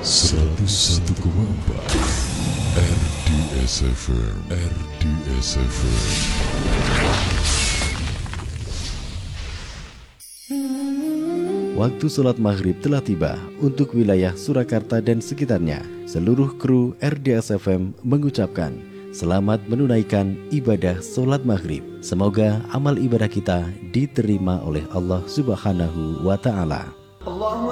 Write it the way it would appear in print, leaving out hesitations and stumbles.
101,4 RDS FM. RDS FM. Waktu sholat maghrib telah tiba untuk wilayah Surakarta dan sekitarnya. Seluruh kru RDS FM mengucapkan selamat menunaikan ibadah sholat maghrib. Semoga amal ibadah kita diterima oleh Allah Subhanahu wa Ta'ala.